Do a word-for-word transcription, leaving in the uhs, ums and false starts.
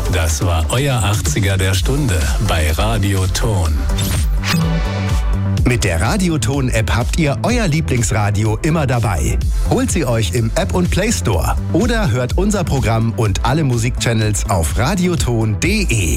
Das war euer achtziger der Stunde bei Radio Ton. Mit der Radioton-App habt ihr euer Lieblingsradio immer dabei. Holt sie euch im App und Play Store oder hört unser Programm und alle Musikchannels auf radioton punkt de.